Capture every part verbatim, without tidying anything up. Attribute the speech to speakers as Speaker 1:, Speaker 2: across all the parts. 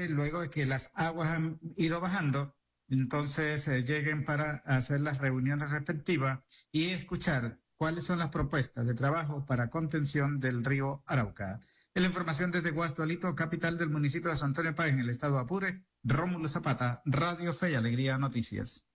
Speaker 1: que luego de que las aguas han ido bajando, entonces eh, lleguen para hacer las reuniones respectivas y escuchar cuáles son las propuestas de trabajo para contención del río Arauca. En la información desde Guasdualito, capital del municipio de San Antonio Páez, en el estado de Apure, Rómulo Zapata, Radio Fe y Alegría Noticias.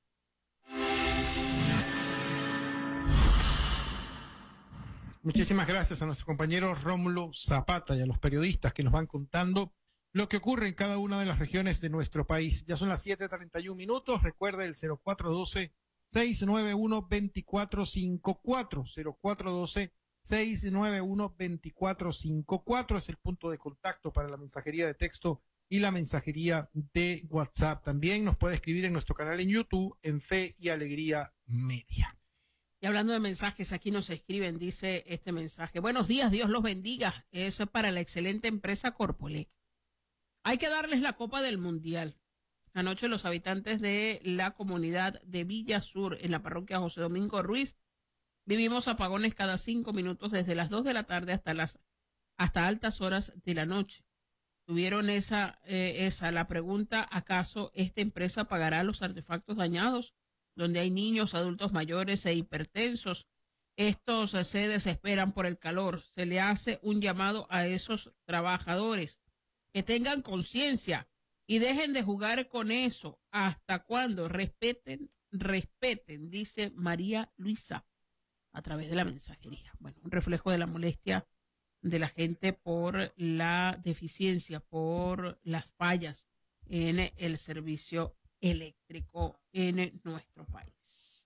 Speaker 2: Muchísimas gracias a nuestro compañero Rómulo Zapata y a los periodistas que nos van contando lo que ocurre en cada una de las regiones de nuestro país. Ya son las siete treinta y un minutos. Recuerde el cero cuatro uno dos, seis nueve uno, dos cuatro cinco cuatro. cero cuatro uno dos, seis nueve uno, dos cuatro cinco cuatro es el punto de contacto para la mensajería de texto y la mensajería de WhatsApp. También nos puede escribir en nuestro canal en YouTube en Fe y Alegría Media.
Speaker 3: Y hablando de mensajes, aquí nos escriben, dice este mensaje: buenos días, Dios los bendiga. Eso es para la excelente empresa Corpolec. Hay que darles la Copa del Mundial. Anoche los habitantes de la comunidad de Villa Sur, en la parroquia José Domingo Ruiz, vivimos apagones cada cinco minutos desde las dos de la tarde hasta las hasta altas horas de la noche. Tuvieron esa, eh, esa la pregunta: ¿acaso esta empresa pagará los artefactos dañados? Donde hay niños, adultos mayores e hipertensos. Estos se desesperan por el calor. Se le hace un llamado a esos trabajadores que tengan conciencia y dejen de jugar con eso. ¿Hasta cuándo? Respeten, respeten, dice María Luisa a través de la mensajería. Bueno, un reflejo de la molestia de la gente por la deficiencia, por las fallas en el servicio eléctrico en nuestro país.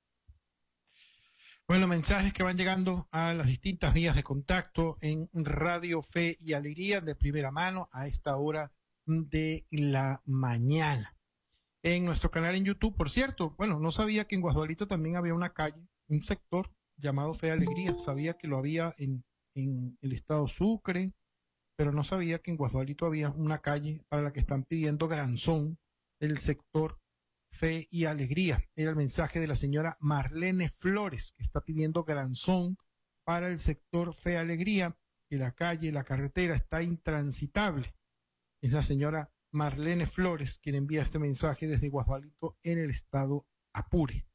Speaker 2: Bueno, mensajes que van llegando a las distintas vías de contacto en Radio Fe y Alegría de primera mano a esta hora de la mañana. En nuestro canal en YouTube, por cierto, bueno, no sabía que en Guasdualito también había una calle, un sector llamado Fe y Alegría. Sabía que lo había en, en el estado Sucre, pero no sabía que en Guasdualito había una calle para la que están pidiendo granzón el sector Fe y Alegría. Era el mensaje de la señora Marlene Flores, que está pidiendo granzón para el sector Fe y Alegría, que la calle, la carretera está intransitable. Es la señora Marlene Flores quien envía este mensaje desde Guasdualito en el estado Apure.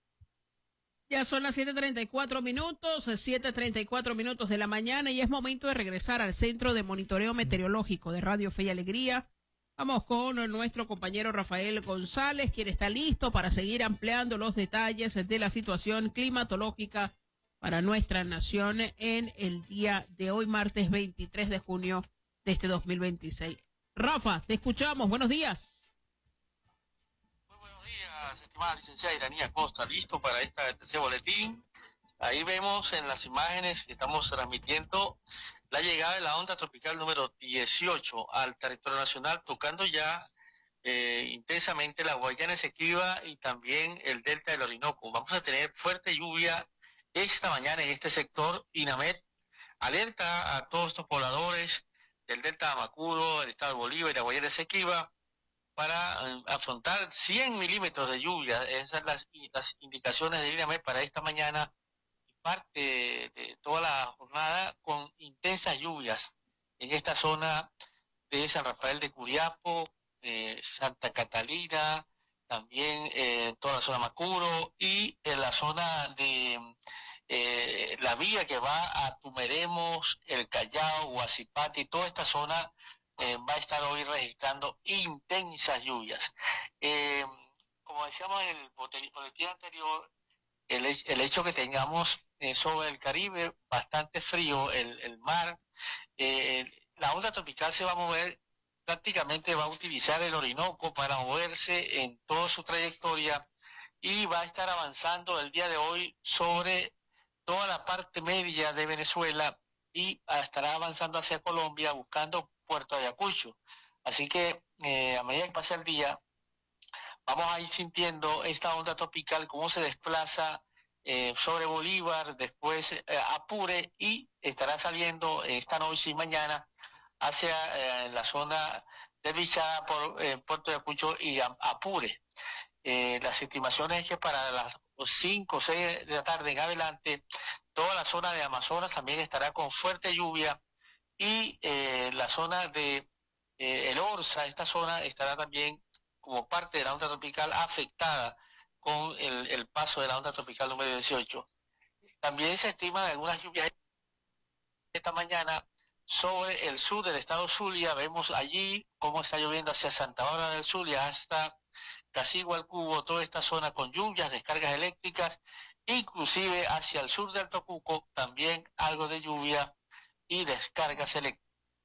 Speaker 3: Ya son las siete treinta y cuatro minutos, siete treinta y cuatro minutos de la mañana, y es momento de regresar al Centro de Monitoreo Meteorológico de Radio Fe y Alegría. Vamos con nuestro compañero Rafael González, quien está listo para seguir ampliando los detalles de la situación climatológica para nuestra nación en el día de hoy, martes veintitrés de junio de este dos mil veintiséis. Rafa, te escuchamos. Buenos días.
Speaker 4: Muy buenos días, estimada licenciada Iranía Costa. Listo para esta, este boletín. Ahí vemos en las imágenes que estamos transmitiendo la llegada de la onda tropical número dieciocho al territorio nacional, tocando ya eh, intensamente la Guayana Esequiba y también el delta del Orinoco. Vamos a tener fuerte lluvia esta mañana en este sector. INAMED alerta a todos estos pobladores del delta de Amacuro, el estado de Bolívar y la Guayana Esequiba para eh, afrontar cien milímetros de lluvia. Esas son las, las indicaciones de INAMED para esta mañana, parte de, de toda la jornada, con intensas lluvias en esta zona de San Rafael de Curiapo, eh, Santa Catalina, también eh, toda la zona Macuro y en la zona de eh, la vía que va a Tumeremos, El Callao, Huacipati, toda esta zona eh, va a estar hoy registrando intensas lluvias. Eh, como decíamos en el boletín anterior, el, el hecho que tengamos eh, sobre el Caribe bastante frío, el, el mar, eh, la onda tropical se va a mover, prácticamente va a utilizar el Orinoco para moverse en toda su trayectoria y va a estar avanzando el día de hoy sobre toda la parte media de Venezuela y estará avanzando hacia Colombia buscando Puerto Ayacucho. Así que eh, a medida que pase el día, vamos a ir sintiendo esta onda tropical, cómo se desplaza eh, sobre Bolívar, después eh, Apure, y estará saliendo esta noche y mañana hacia eh, la zona de Bichada por eh, Puerto Ayacucho y Apure. Eh, las estimaciones es que para las cinco o seis de la tarde en adelante, toda la zona de Amazonas también estará con fuerte lluvia y eh, la zona de eh, el Orza, esta zona estará también como parte de la onda tropical afectada con el, el paso de la onda tropical número dieciocho. También se estiman algunas lluvias esta mañana sobre el sur del estado Zulia. Vemos allí cómo está lloviendo hacia Santa Bárbara del Zulia hasta Casigua al Cubo, toda esta zona con lluvias, descargas eléctricas, inclusive hacia el sur del Tocuco, también algo de lluvia y descargas eléctricas.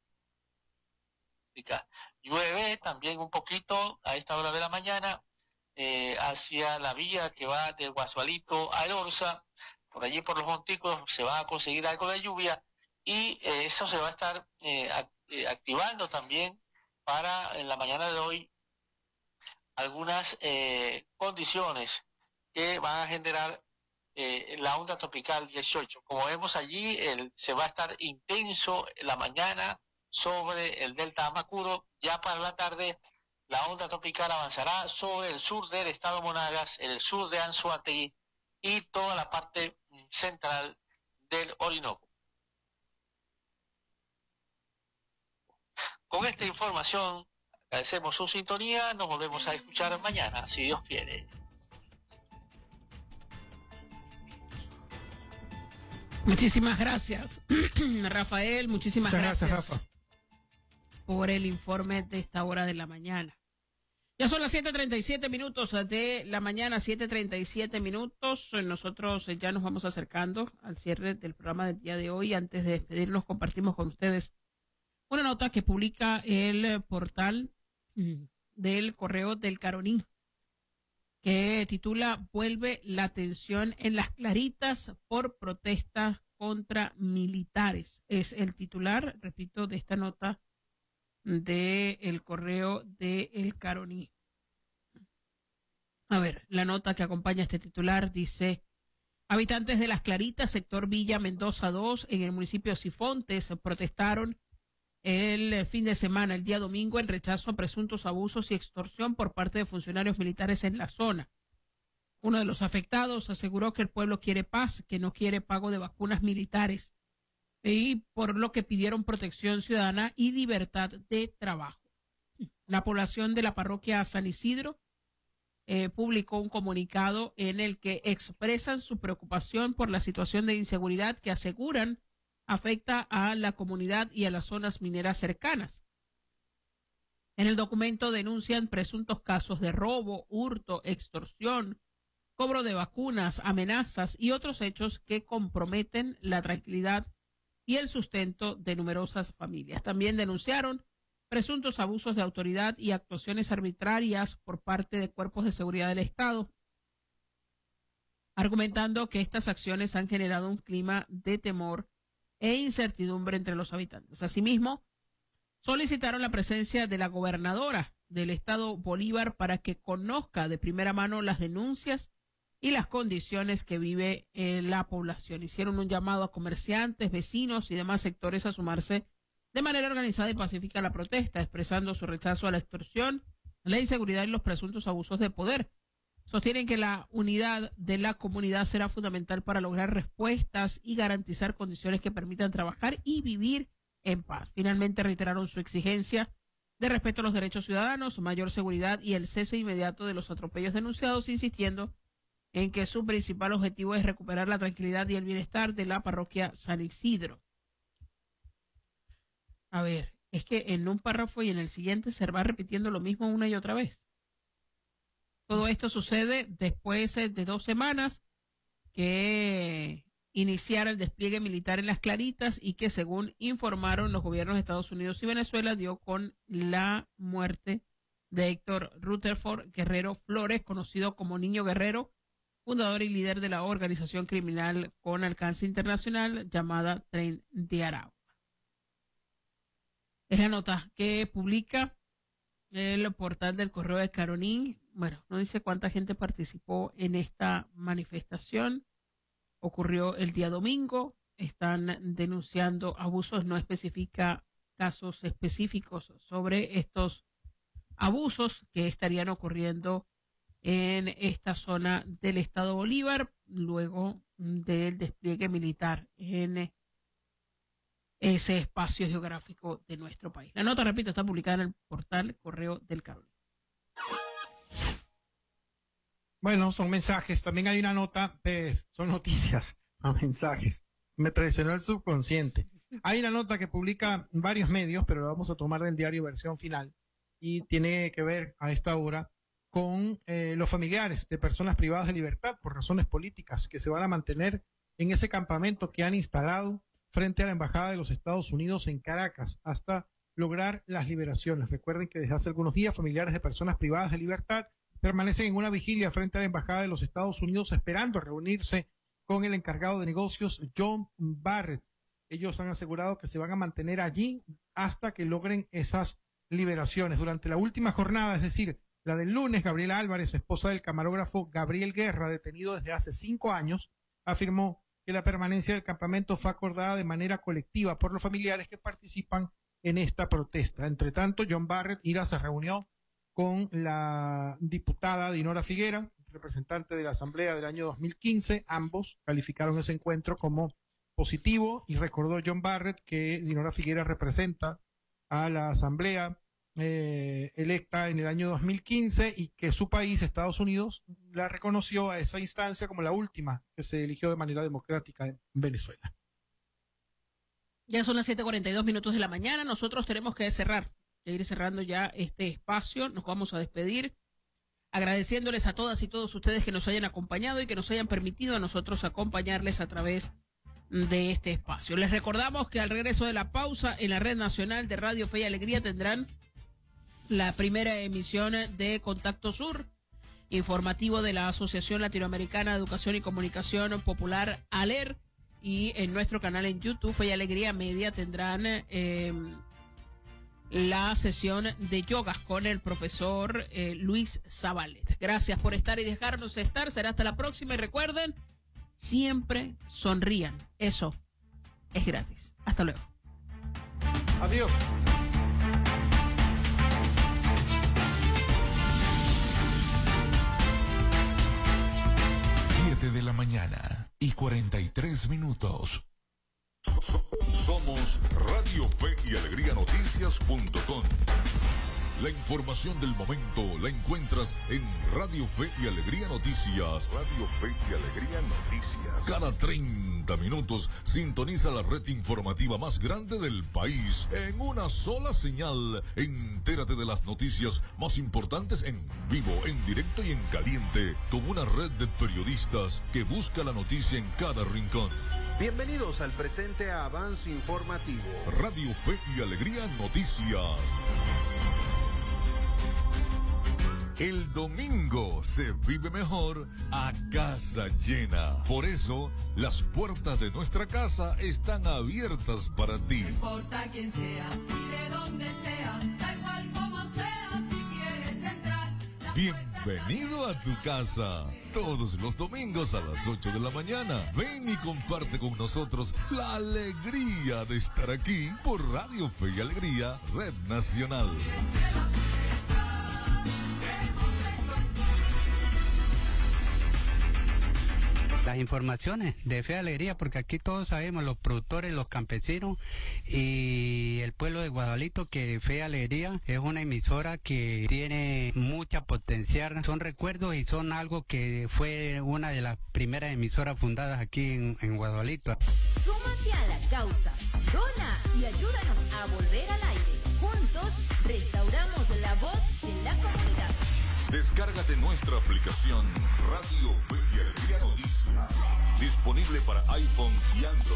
Speaker 4: Llueve también un poquito a esta hora de la mañana eh, hacia la vía que va del Guasualito a El Orza, por allí por los montículos se va a conseguir algo de lluvia y eh, eso se va a estar eh, activando también para en la mañana de hoy algunas eh, condiciones que van a generar eh, la onda tropical dieciocho. Como vemos allí, el, se va a estar intenso en la mañana sobre el delta Amacuro. Ya para la tarde la onda tropical avanzará sobre el sur del estado Monagas, el sur de Anzoátegui y toda la parte central del Orinoco. Con esta información agradecemos su sintonía, nos volvemos a escuchar mañana, si Dios quiere.
Speaker 3: Muchísimas gracias, Rafael, muchísimas
Speaker 2: Muchas
Speaker 3: gracias,
Speaker 2: gracias Rafa.
Speaker 3: por el informe de esta hora de la mañana. Ya son las siete treinta y siete minutos de la mañana, siete treinta y siete minutos. Nosotros ya nos vamos acercando al cierre del programa del día de hoy. Antes de despedirnos, compartimos con ustedes una nota que publica el portal del Correo del Caroní, que titula "Vuelve la tensión en Las Claritas por protestas contra militares". Es el titular, repito, de esta nota del Correo del Caroní. A ver, la nota que acompaña este titular dice: habitantes de Las Claritas, sector Villa Mendoza dos, en el municipio de Sifontes, protestaron el fin de semana, el día domingo, en rechazo a presuntos abusos y extorsión por parte de funcionarios militares en la zona. Uno de los afectados aseguró que el pueblo quiere paz, que no quiere pago de vacunas militares, y por lo que pidieron protección ciudadana y libertad de trabajo. La población de la parroquia San Isidro eh, publicó un comunicado en el que expresan su preocupación por la situación de inseguridad que aseguran afecta a la comunidad y a las zonas mineras cercanas. En el documento denuncian presuntos casos de robo, hurto, extorsión, cobro de vacunas, amenazas y otros hechos que comprometen la tranquilidad y el sustento de numerosas familias. También denunciaron presuntos abusos de autoridad y actuaciones arbitrarias por parte de cuerpos de seguridad del Estado, argumentando que estas acciones han generado un clima de temor e incertidumbre entre los habitantes. Asimismo, solicitaron la presencia de la gobernadora del estado Bolívar para que conozca de primera mano las denuncias y las condiciones que vive eh, la población. Hicieron un llamado a comerciantes, vecinos y demás sectores a sumarse de manera organizada y pacífica a la protesta, expresando su rechazo a la extorsión, la inseguridad y los presuntos abusos de poder. Sostienen que la unidad de la comunidad será fundamental para lograr respuestas y garantizar condiciones que permitan trabajar y vivir en paz. Finalmente reiteraron su exigencia de respeto a los derechos ciudadanos, mayor seguridad y el cese inmediato de los atropellos denunciados, insistiendo en que su principal objetivo es recuperar la tranquilidad y el bienestar de la parroquia San Isidro. A ver, es que en un párrafo y en el siguiente se va repitiendo lo mismo una y otra vez. Todo esto sucede después de dos semanas que iniciara el despliegue militar en Las Claritas y que, según informaron los gobiernos de Estados Unidos y Venezuela, dio con la muerte de Héctor Rutherford Guerrero Flores, conocido como Niño Guerrero, fundador y líder de la organización criminal con alcance internacional llamada Tren de Aragua. Es la nota que publica el portal del Correo de Caroní. Bueno, no dice cuánta gente participó en esta manifestación. Ocurrió el día domingo. Están denunciando abusos, no especifica casos específicos sobre estos abusos que estarían ocurriendo en esta zona del estado Bolívar luego del despliegue militar en ese espacio geográfico de nuestro país. La nota, repito, está publicada en el portal Correo del Cable.
Speaker 2: Bueno, son mensajes. También hay una nota, eh, son noticias, no mensajes. Me traicionó el subconsciente. Hay una nota que publica varios medios, pero la vamos a tomar del diario Versión Final, y tiene que ver a esta hora con eh, los familiares de personas privadas de libertad por razones políticas que se van a mantener en ese campamento que han instalado frente a la Embajada de los Estados Unidos en Caracas hasta lograr las liberaciones. Recuerden que desde hace algunos días familiares de personas privadas de libertad permanecen en una vigilia frente a la Embajada de los Estados Unidos esperando reunirse con el encargado de negocios, John Barrett. Ellos han asegurado que se van a mantener allí hasta que logren esas liberaciones. Durante la última jornada, es decir, la del lunes, Gabriela Álvarez, esposa del camarógrafo Gabriel Guerra, detenido desde hace cinco años, afirmó que la permanencia del campamento fue acordada de manera colectiva por los familiares que participan en esta protesta. Entre tanto, John Barrett Ira se reunió con la diputada Dinora Figuera, representante de la Asamblea del año dos mil quince. Ambos calificaron ese encuentro como positivo y recordó John Barrett que Dinora Figuera representa a la Asamblea eh, electa en el año dos mil quince y que su país, Estados Unidos, la reconoció a esa instancia como la última que se eligió de manera democrática en Venezuela.
Speaker 3: Ya son las siete cuarenta y dos minutos de la mañana. Nosotros tenemos que cerrar, ir cerrando ya este espacio. Nos vamos a despedir agradeciéndoles a todas y todos ustedes que nos hayan acompañado y que nos hayan permitido a nosotros acompañarles a través de este espacio. Les recordamos que al regreso de la pausa en la Red Nacional de Radio Fe y Alegría tendrán la primera emisión de Contacto Sur, informativo de la Asociación Latinoamericana de Educación y Comunicación Popular, ALER, y en nuestro canal en YouTube, Fe y Alegría Media, tendrán eh, la sesión de yoga con el profesor eh, Luis Zabalet. Gracias por estar y dejarnos estar. Será hasta la próxima y recuerden, siempre sonrían. Eso es gratis. Hasta luego.
Speaker 2: Adiós.
Speaker 5: siete de la mañana y cuarenta y tres minutos.
Speaker 6: Somos Radio Fe y Alegría Noticias punto com. La información del momento la encuentras en Radio Fe y Alegría Noticias. Radio Fe y Alegría Noticias. Cada treinta minutos sintoniza la red informativa más grande del país en una sola señal. Entérate de las noticias más importantes en vivo, en directo y en caliente, con una red de periodistas que busca la noticia en cada rincón.
Speaker 7: Bienvenidos al presente avance informativo.
Speaker 6: Radio Fe y Alegría Noticias. El domingo se vive mejor a casa llena. Por eso, las puertas de nuestra casa están abiertas para ti.
Speaker 8: No importa quién sea y de dónde sea, tal cual como sea, si quieres entrar.
Speaker 6: Bienvenido a tu casa. Todos los domingos a las ocho de la mañana. Ven y comparte con nosotros la alegría de estar aquí por Radio Fe y Alegría, Red Nacional.
Speaker 9: Las informaciones de Fe y Alegría, porque aquí todos sabemos, los productores, los campesinos y el pueblo de Guadalito, que Fe y Alegría es una emisora que tiene mucha potencial. Son recuerdos y son algo que fue una de las primeras emisoras fundadas aquí en, en Guadalito.
Speaker 10: Súmate a la causa, dona y ayúdanos a volver al aire. Juntos restauramos la voz de la comunidad.
Speaker 6: Descárgate nuestra aplicación Radio Fe y Alegría Noticias, disponible para iPhone y Android.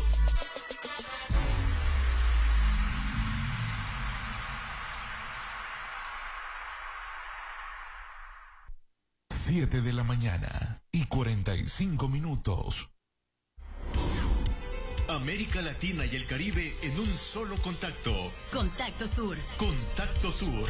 Speaker 5: siete de la mañana y cuarenta y cinco minutos.
Speaker 11: América Latina y el Caribe en un solo contacto.
Speaker 10: Contacto Sur.
Speaker 11: Contacto Sur.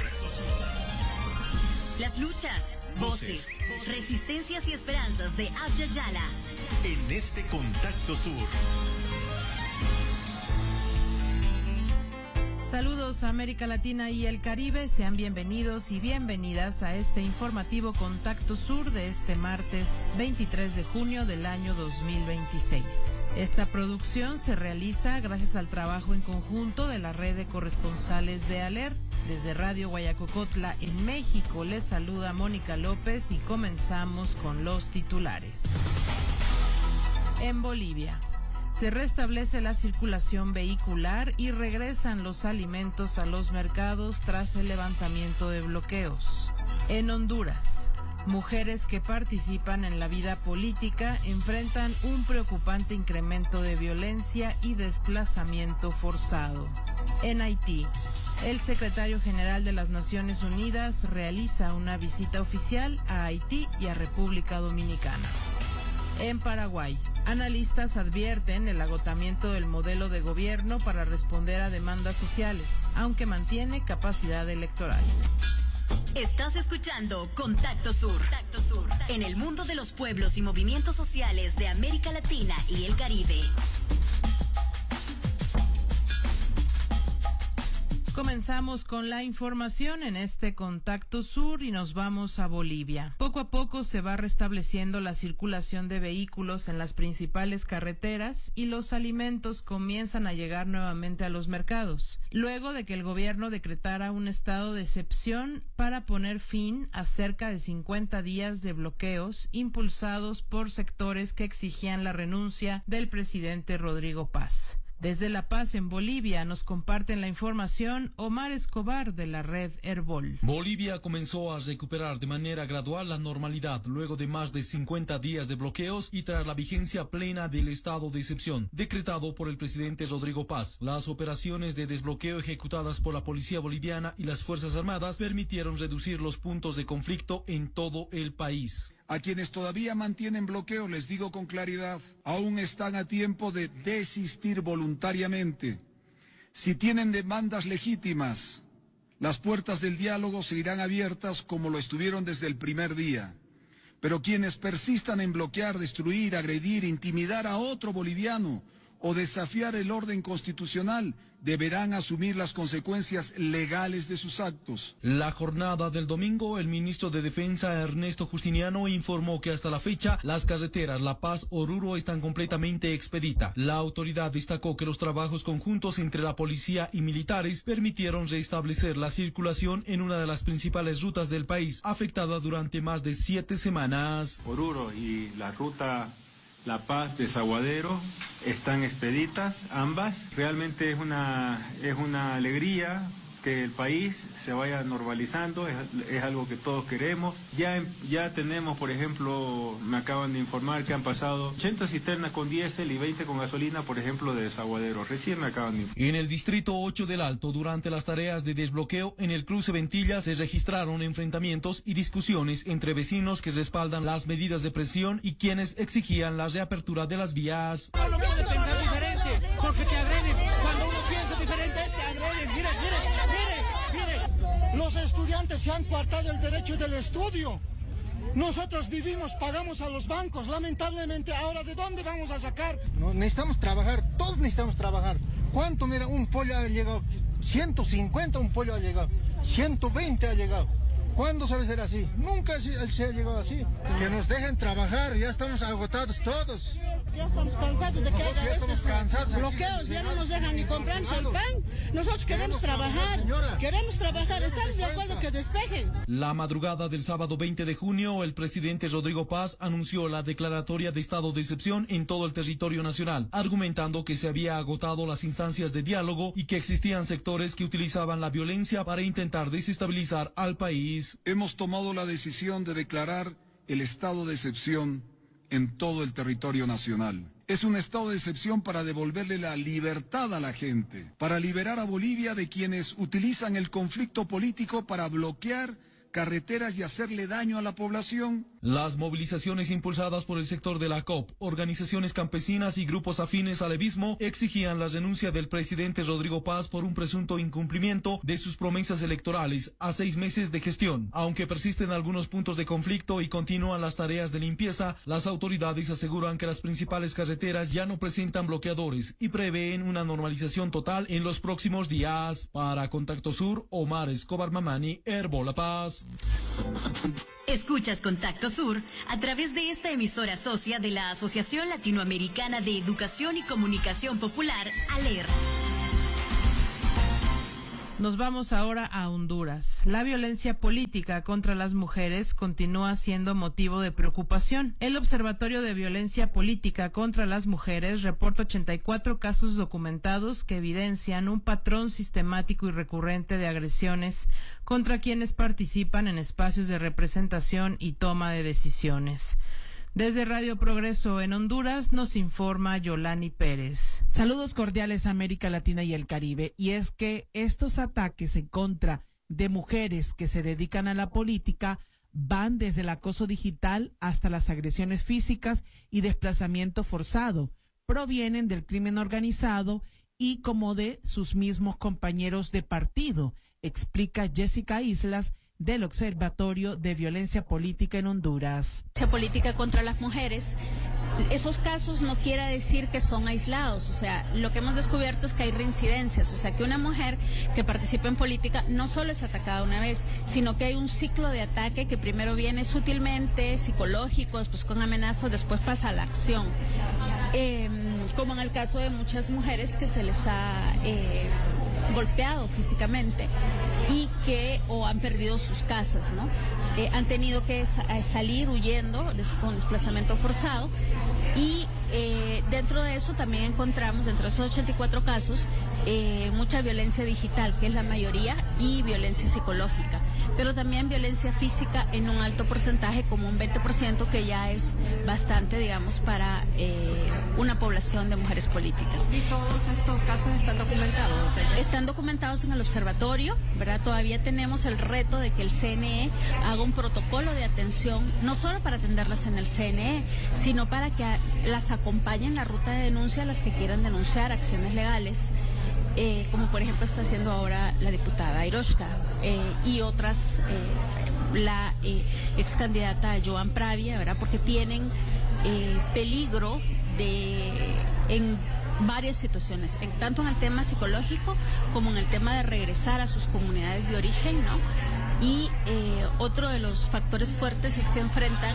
Speaker 10: Las luchas, voces, voces, resistencias y esperanzas de Abya Yala.
Speaker 11: En este Contacto Sur.
Speaker 12: Saludos a América Latina y el Caribe, sean bienvenidos y bienvenidas a este informativo Contacto Sur de este martes veintitrés de junio del año dos mil veintiséis. Esta producción se realiza gracias al trabajo en conjunto de la red de corresponsales de ALER. Desde Radio Guayacocotla en México les saluda Mónica López y comenzamos con los titulares. En Bolivia se restablece la circulación vehicular y regresan los alimentos a los mercados tras el levantamiento de bloqueos. En Honduras, mujeres que participan en la vida política enfrentan un preocupante incremento de violencia y desplazamiento forzado. En Haití, el secretario general de las Naciones Unidas realiza una visita oficial a Haití y a República Dominicana. En Paraguay, analistas advierten el agotamiento del modelo de gobierno para responder a demandas sociales, aunque mantiene capacidad electoral.
Speaker 10: Estás escuchando Contacto Sur. Contacto Sur, en el mundo de los pueblos y movimientos sociales de América Latina y el Caribe.
Speaker 12: Comenzamos con la información en este Contacto Sur y nos vamos a Bolivia. Poco a poco se va restableciendo la circulación de vehículos en las principales carreteras y los alimentos comienzan a llegar nuevamente a los mercados, luego de que el gobierno decretara un estado de excepción para poner fin a cerca de cincuenta días de bloqueos impulsados por sectores que exigían la renuncia del presidente Rodrigo Paz. Desde La Paz, en Bolivia, nos comparten la información Omar Escobar de la red Herbol.
Speaker 13: Bolivia comenzó a recuperar de manera gradual la normalidad luego de más de cincuenta días de bloqueos y tras la vigencia plena del estado de excepción decretado por el presidente Rodrigo Paz. Las operaciones de desbloqueo ejecutadas por la policía boliviana y las Fuerzas Armadas permitieron reducir los puntos de conflicto en todo el país.
Speaker 14: A quienes todavía mantienen bloqueo les digo con claridad, aún están a tiempo de desistir voluntariamente. Si tienen demandas legítimas, las puertas del diálogo seguirán abiertas como lo estuvieron desde el primer día. Pero quienes persistan en bloquear, destruir, agredir, intimidar a otro boliviano o desafiar el orden constitucional deberán asumir las consecuencias legales de sus actos.
Speaker 13: La jornada del domingo, el ministro de Defensa Ernesto Justiniano informó que hasta la fecha las carreteras La Paz-Oruro están completamente expeditas. La autoridad destacó que los trabajos conjuntos entre la policía y militares permitieron restablecer la circulación en una de las principales rutas del país, afectada durante más de siete semanas.
Speaker 15: Oruro y la ruta La Paz, Desaguadero, están expeditas ambas. Realmente es una, es una alegría que el país se vaya normalizando, es, es algo que todos queremos. Ya, ya tenemos, por ejemplo, me acaban de informar que han pasado ochenta cisternas con diésel y veinte con gasolina, por ejemplo, de Desaguadero. Recién me acaban de informar.
Speaker 13: En el distrito ocho del Alto, durante las tareas de desbloqueo en el cruce Ventilla, se registraron enfrentamientos y discusiones entre vecinos que respaldan las medidas de presión y quienes exigían la reapertura de las vías.
Speaker 16: No lo puede pensar diferente, porque te agreden. Cuando uno piensa diferente, te agreden. Mire, mire, mire, mire. Los estudiantes se han coartado el derecho del estudio. Nosotros vivimos, pagamos a los bancos. Lamentablemente, ahora, ¿de dónde vamos a sacar?
Speaker 17: No, necesitamos trabajar, todos necesitamos trabajar. ¿Cuánto? Mira, un pollo ha llegado, ciento cincuenta un pollo ha llegado, ciento veinte ha llegado. ¿Cuándo sabe ser así? Nunca se ha llegado así. Que nos dejen trabajar, ya estamos agotados todos.
Speaker 18: Ya estamos cansados de que
Speaker 17: Nosotros
Speaker 18: haya
Speaker 17: estos
Speaker 18: cansados, bloqueos, ya no nos dejan ni comprarnos el pan. Nosotros queremos trabajar, queremos trabajar, estamos de acuerdo que despejen.
Speaker 13: La madrugada del sábado veinte de junio, el presidente Rodrigo Paz anunció la declaratoria de estado de excepción en todo el territorio nacional, argumentando que se había agotado las instancias de diálogo y que existían sectores que utilizaban la violencia para intentar desestabilizar al país.
Speaker 14: Hemos tomado la decisión de declarar el estado de excepción en todo el territorio nacional. Es un estado de excepción para devolverle la libertad a la gente, para liberar a Bolivia de quienes utilizan el conflicto político para bloquear carreteras y hacerle daño a la población.
Speaker 13: Las movilizaciones impulsadas por el sector de la C O P, organizaciones campesinas y grupos afines al levismo exigían la renuncia del presidente Rodrigo Paz por un presunto incumplimiento de sus promesas electorales a seis meses de gestión. Aunque persisten algunos puntos de conflicto y continúan las tareas de limpieza, las autoridades aseguran que las principales carreteras ya no presentan bloqueadores y prevén una normalización total en los próximos días. Para Contacto Sur, Omar Escobar Mamani, Herbo La Paz.
Speaker 19: Escuchas Contacto Sur a través de esta emisora socia de la Asociación Latinoamericana de Educación y Comunicación Popular, ALER.
Speaker 12: Nos vamos ahora a Honduras. La violencia política contra las mujeres continúa siendo motivo de preocupación. El Observatorio de Violencia Política contra las Mujeres reporta ochenta y cuatro casos documentados que evidencian un patrón sistemático y recurrente de agresiones contra quienes participan en espacios de representación y toma de decisiones. Desde Radio Progreso en Honduras nos informa Yolani Pérez.
Speaker 20: Saludos cordiales a América Latina y el Caribe. Y es que estos ataques en contra de mujeres que se dedican a la política van desde el acoso digital hasta las agresiones físicas y desplazamiento forzado. Provienen del crimen organizado y como de sus mismos compañeros de partido, explica Jessica Islas, del Observatorio de Violencia Política en Honduras.
Speaker 21: Violencia política contra las mujeres, esos casos no quiere decir que son aislados, o sea, lo que hemos descubierto es que hay reincidencias, o sea, que una mujer que participa en política no solo es atacada una vez, sino que hay un ciclo de ataque que primero viene sutilmente, psicológico, después con amenazas, después pasa a la acción. Eh, como en el caso de muchas mujeres que se les ha eh, golpeado físicamente y que o han perdido sus casas, ¿no? Eh, han tenido que sa- salir huyendo des- con desplazamiento forzado y eh, dentro de eso también encontramos, dentro de esos ochenta y cuatro casos, eh, mucha violencia digital, que es la mayoría, y violencia psicológica, pero también violencia física en un alto porcentaje, como un veinte por ciento, que ya es bastante, digamos, para eh, una población de mujeres políticas.
Speaker 22: ¿Y todos estos casos están documentados? O sea,
Speaker 21: están documentados en el observatorio, ¿verdad? Todavía tenemos el reto de que el C N E haga un protocolo de atención, no solo para atenderlas en el C N E, sino para que a, las acompañen en la ruta de denuncia a las que quieran denunciar acciones legales, eh, como por ejemplo está haciendo ahora la diputada Airoshka eh, y otras, eh, la eh, ex candidata Joan Pravia, ¿verdad? Porque tienen eh, peligro de en varias situaciones, en, tanto en el tema psicológico como en el tema de regresar a sus comunidades de origen, ¿no? Y eh, otro de los factores fuertes es que enfrentan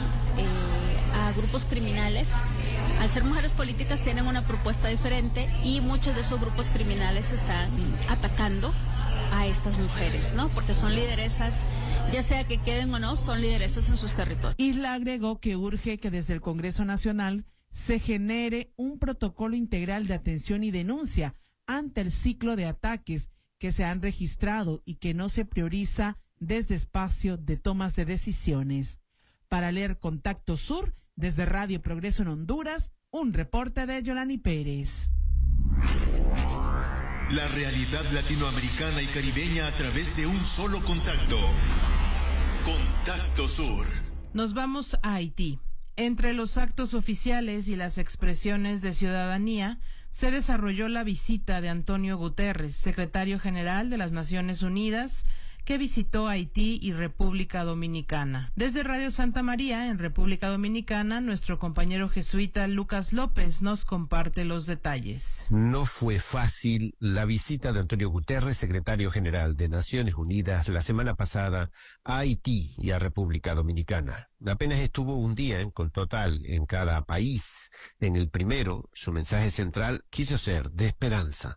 Speaker 21: eh, a grupos criminales. Al ser mujeres políticas tienen una propuesta diferente y muchos de esos grupos criminales están atacando a estas mujeres, ¿no? Porque son lideresas, ya sea que queden o no, son lideresas en sus territorios.
Speaker 20: Isla agregó que urge que desde el Congreso Nacional se genere un protocolo integral de atención y denuncia ante el ciclo de ataques que se han registrado y que no se prioriza desde espacio de tomas de decisiones. Para leer Contacto Sur, desde Radio Progreso en Honduras, un reporte de Yolani Pérez.
Speaker 11: La realidad latinoamericana y caribeña a través de un solo contacto. Contacto Sur.
Speaker 12: Nos vamos a Haití. Entre los actos oficiales y las expresiones de ciudadanía, se desarrolló la visita de Antonio Guterres, secretario general de las Naciones Unidas, que visitó Haití y República Dominicana. Desde Radio Santa María, en República Dominicana, nuestro compañero jesuita Lucas López nos comparte los detalles.
Speaker 23: No fue fácil la visita de Antonio Guterres, secretario general de Naciones Unidas, la semana pasada a Haití y a República Dominicana. Apenas estuvo un día con total en cada país. En el primero, su mensaje central quiso ser de esperanza.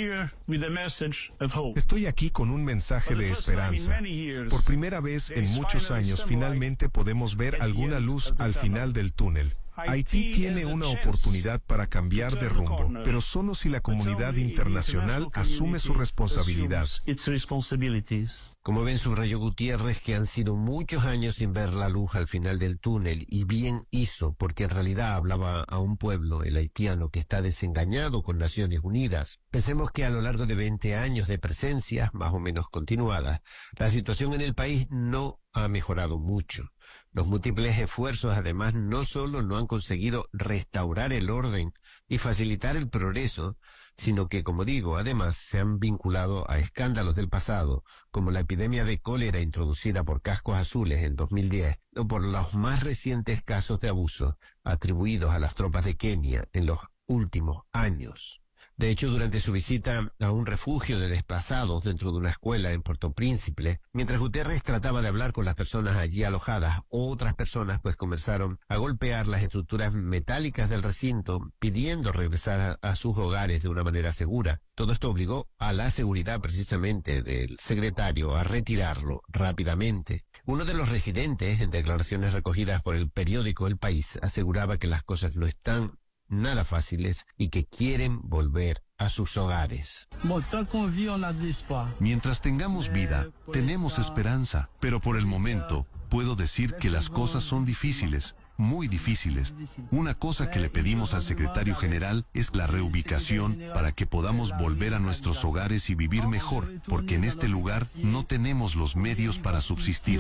Speaker 24: Estoy aquí con un mensaje de esperanza. Por primera vez en muchos años, finalmente podemos ver alguna luz al final del túnel. Haití tiene una oportunidad para cambiar de rumbo, pero solo si la comunidad internacional asume su responsabilidad.
Speaker 23: Como ven, subrayó Gutiérrez que han sido muchos años sin ver la luz al final del túnel, y bien hizo, porque en realidad hablaba a un pueblo, el haitiano, que está desengañado con Naciones Unidas. Pensemos que a lo largo de veinte años de presencia, más o menos continuada, la situación en el país no ha mejorado mucho. Los múltiples esfuerzos, además, no solo no han conseguido restaurar el orden y facilitar el progreso, sino que, como digo, además se han vinculado a escándalos del pasado, como la epidemia de cólera introducida por Cascos Azules en dos mil diez, o por los más recientes casos de abuso atribuidos a las tropas de Kenia en los últimos años. De hecho, durante su visita a un refugio de desplazados dentro de una escuela en Puerto Príncipe, mientras Guterres trataba de hablar con las personas allí alojadas, otras personas pues comenzaron a golpear las estructuras metálicas del recinto, pidiendo regresar a, a sus hogares de una manera segura. Todo esto obligó a la seguridad precisamente del secretario a retirarlo rápidamente. Uno de los residentes, en declaraciones recogidas por el periódico El País, aseguraba que las cosas no están nada fáciles y que quieren volver a sus hogares.
Speaker 1: Mientras tengamos vida, tenemos esperanza, pero por el momento puedo decir que las cosas son difíciles, muy difíciles. Una cosa que le pedimos al secretario general es la reubicación para que podamos volver a nuestros hogares y vivir mejor, porque en este lugar no tenemos los medios para subsistir.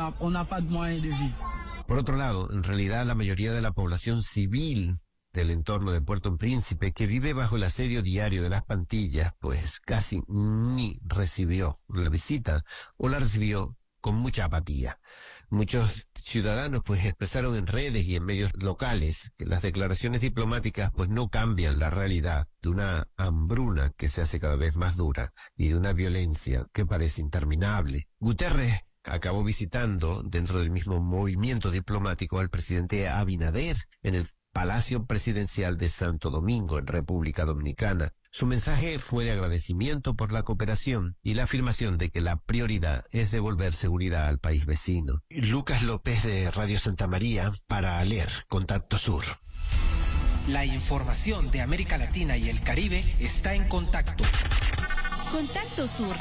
Speaker 23: Por otro lado, en realidad la mayoría de la población civil del entorno de Puerto Príncipe, que vive bajo el asedio diario de las pandillas, pues casi ni recibió la visita o la recibió con mucha apatía. Muchos ciudadanos pues expresaron en redes y en medios locales que las declaraciones diplomáticas pues no cambian la realidad de una hambruna que se hace cada vez más dura y de una violencia que parece interminable. Guterres acabó visitando dentro del mismo movimiento diplomático al presidente Abinader en el Palacio Presidencial de Santo Domingo, en República Dominicana. Su mensaje fue de agradecimiento por la cooperación y la afirmación de que la prioridad es devolver seguridad al país vecino. Lucas López de Radio Santa María para ALER, Contacto Sur.
Speaker 2: La información de América Latina y el Caribe está en Contacto.
Speaker 10: Contacto Sur.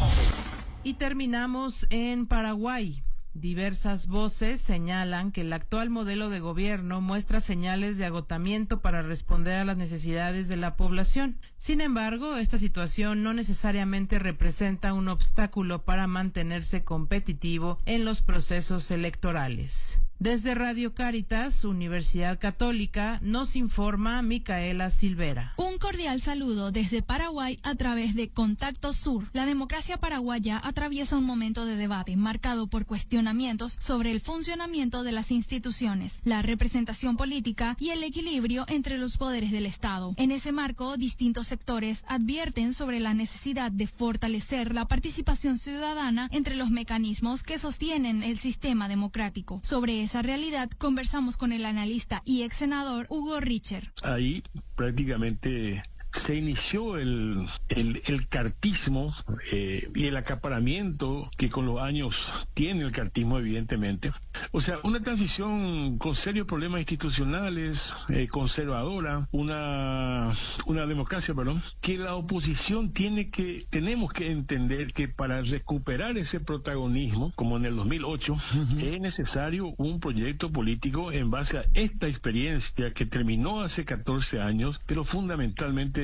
Speaker 12: Y terminamos en Paraguay. Diversas voces señalan que el actual modelo de gobierno muestra señales de agotamiento para responder a las necesidades de la población. Sin embargo, esta situación no necesariamente representa un obstáculo para mantenerse competitivo en los procesos electorales. Desde Radio Cáritas, Universidad Católica, nos informa Micaela Silvera.
Speaker 3: Un cordial saludo desde Paraguay a través de Contacto Sur. La democracia paraguaya atraviesa un momento de debate marcado por cuestionamientos sobre el funcionamiento de las instituciones, la representación política y el equilibrio entre los poderes del Estado. En ese marco, distintos sectores advierten sobre la necesidad de fortalecer la participación ciudadana entre los mecanismos que sostienen el sistema democrático. Sobre esa realidad conversamos con el analista y ex senador Hugo Richer.
Speaker 4: Ahí prácticamente se inició el, el, el cartismo eh, y el acaparamiento que con los años tiene el cartismo, evidentemente. O sea, una transición con serios problemas institucionales, eh, conservadora, una, una democracia, perdón, que la oposición tiene que, tenemos que entender que para recuperar ese protagonismo, como en el dos mil ocho, uh-huh. es necesario un proyecto político en base a esta experiencia que terminó hace catorce años, pero fundamentalmente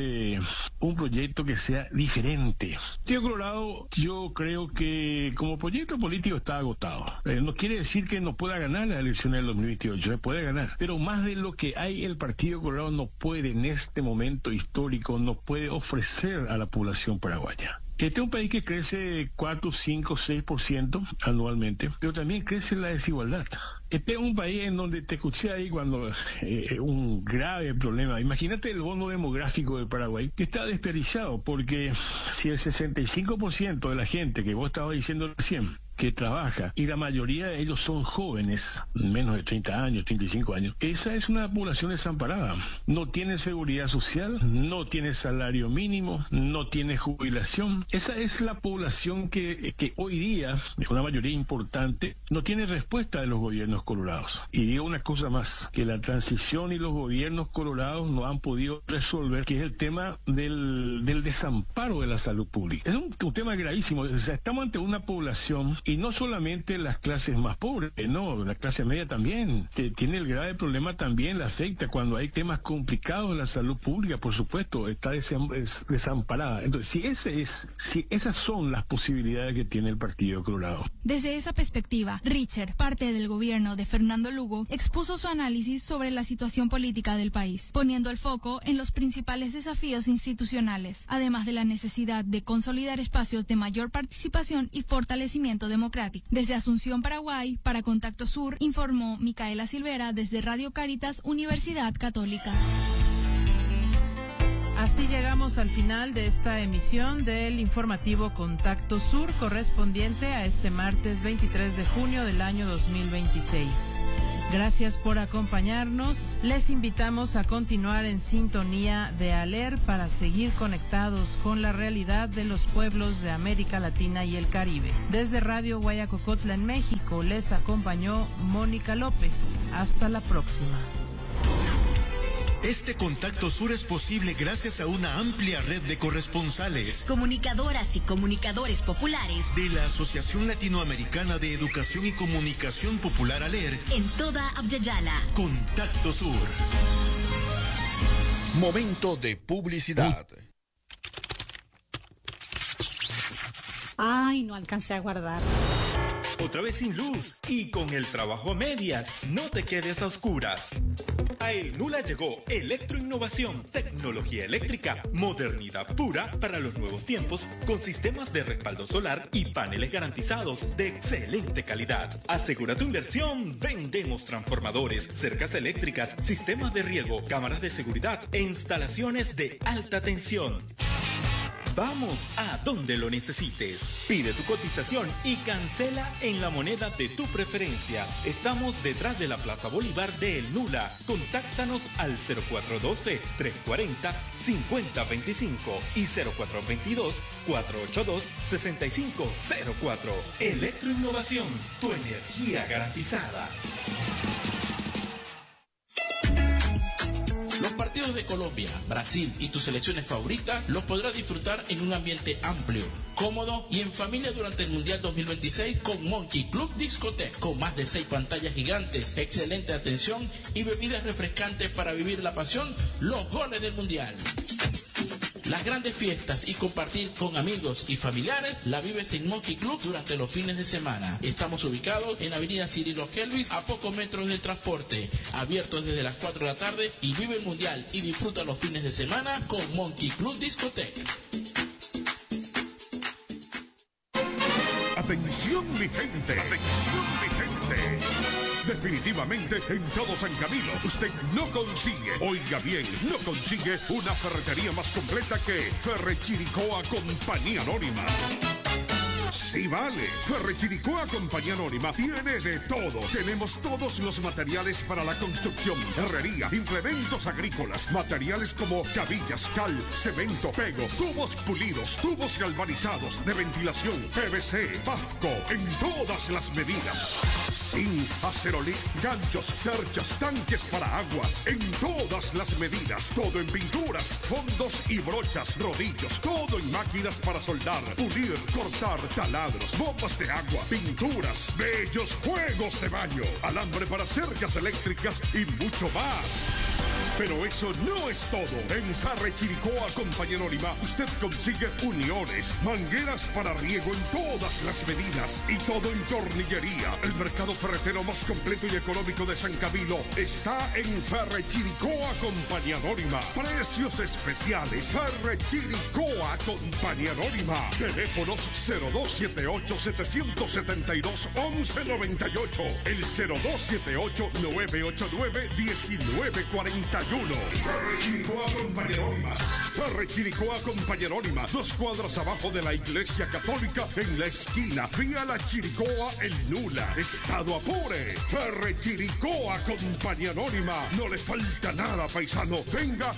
Speaker 4: un proyecto que sea diferente. Tío Colorado, yo creo que como proyecto político está agotado. Eh, no quiere decir que no pueda ganar las elecciones del dos mil veintiocho, se puede ganar, pero más de lo que hay, el Partido Colorado no puede en este momento histórico, no puede ofrecer a la población paraguaya. Este es un país que crece cuatro, cinco, seis por ciento anualmente, pero también crece la desigualdad. Este es un país en donde te escuché ahí cuando eh, un grave problema. Imagínate el bono demográfico de Paraguay, que está desperdiciado, porque si el sesenta y cinco por ciento de la gente que vos estabas diciendo recién que trabaja, y la mayoría de ellos son jóvenes, menos de treinta años, treinta y cinco años, esa es una población desamparada. No tiene seguridad social, no tiene salario mínimo, no tiene jubilación. Esa es la población que, que hoy día, de una mayoría importante, no tiene respuesta de los gobiernos colorados. Y digo una cosa más, que la transición y los gobiernos colorados no han podido resolver, que es el tema del, del desamparo de la salud pública. Es un, un tema gravísimo. O sea, estamos ante una población, y no solamente las clases más pobres, no, la clase media también que tiene el grave problema, también la afecta cuando hay temas complicados en la salud pública, por supuesto, está desamparada. Entonces, si ese es, si esas son las posibilidades que tiene el Partido Colorado.
Speaker 3: Desde esa perspectiva, Richard, parte del gobierno de Fernando Lugo, expuso su análisis sobre la situación política del país, poniendo el foco en los principales desafíos institucionales, además de la necesidad de consolidar espacios de mayor participación y fortalecimiento democrático. Desde Asunción, Paraguay, para Contacto Sur, informó Micaela Silvera desde Radio Caritas, Universidad Católica.
Speaker 12: Así llegamos al final de esta emisión del informativo Contacto Sur, correspondiente a este martes veintitrés de junio del año dos mil veintiséis. Gracias por acompañarnos. Les invitamos a continuar en sintonía de ALER para seguir conectados con la realidad de los pueblos de América Latina y el Caribe. Desde Radio Guayacocotla en México les acompañó Mónica López. Hasta la próxima.
Speaker 11: Este Contacto Sur es posible gracias a una amplia red de corresponsales,
Speaker 19: comunicadoras y comunicadores populares
Speaker 11: de la Asociación Latinoamericana de Educación y Comunicación Popular ALER
Speaker 19: en toda Abya-Yala.
Speaker 11: Contacto Sur.
Speaker 6: Momento de publicidad.
Speaker 7: Ay, no alcancé a guardar.
Speaker 6: Otra vez sin luz y con el trabajo a medias. No te quedes a oscuras. A El Nula llegó electroinnovación, tecnología eléctrica, modernidad pura para los nuevos tiempos, con sistemas de respaldo solar y paneles garantizados de excelente calidad. Asegura tu inversión. Vendemos transformadores, cercas eléctricas, sistemas de riego, cámaras de seguridad e instalaciones de alta tensión. Vamos a donde lo necesites. Pide tu cotización y cancela en la moneda de tu preferencia. Estamos detrás de la Plaza Bolívar de El Nula. Contáctanos al cero cuatro uno dos, tres cuatro cero, cinco cero dos cinco y cero cuatro dos dos, cuatro ocho dos, seis cinco cero cuatro. Electroinnovación, tu energía garantizada.
Speaker 8: Los partidos de Colombia, Brasil y tus selecciones favoritas los podrás disfrutar en un ambiente amplio, cómodo y en familia durante el Mundial dos mil veintiséis con Monkey Club Discotheque, con más de seis pantallas gigantes, excelente atención y bebidas refrescantes para vivir la pasión, los goles del Mundial. Las grandes fiestas y compartir con amigos y familiares la vives en Monkey Club durante los fines de semana. Estamos ubicados en Avenida Cirilo Kelvis, a pocos metros del transporte, abiertos desde las cuatro de la tarde, y vive el Mundial y disfruta los fines de semana con Monkey Club Discotheque.
Speaker 9: Atención mi gente, atención mi gente. Definitivamente en todo San Camilo usted no consigue, oiga bien, no consigue una ferretería más completa que Ferrechiricoa Compañía Anónima. Sí vale, Ferrechiricoa Compañía Anónima tiene de todo. Tenemos todos los materiales para la construcción, herrería, implementos agrícolas, materiales como chavillas, cal, cemento, pego, tubos pulidos, tubos galvanizados, de ventilación, P V C, Pafco, en todas las medidas. Zinc, acerolit, ganchos, cerchas, tanques para aguas, en todas las medidas. Todo en pinturas, fondos y brochas, rodillos, todo en máquinas para soldar, pulir, cortar, taladros, bombas de agua, pinturas, bellos juegos de baño, alambre para cercas eléctricas y mucho más. Pero eso no es todo. En Ferrechiricoa Compañía Anónima usted consigue uniones, mangueras para riego en todas las medidas y todo en tornillería. El mercado ferretero más completo y económico de San Camilo está en Ferrechiricoa Compañía Anónima. Precios especiales. Ferrechiricoa Compañía Anónima. Teléfonos cero dos siete ocho, siete siete dos, once noventa y ocho. El cero dos siete ocho, nueve ocho nueve, diecinueve cuarenta y uno. uno. Ferre Chiricoa Compañerónimas. Ferre Chiricoa Compañerónimas. Dos cuadras abajo de la Iglesia Católica en la esquina. Vía la Chiricoa El Nula. Estado Apure. Ferre Chiricoa Compañerónima. No le falta nada, paisano. Venga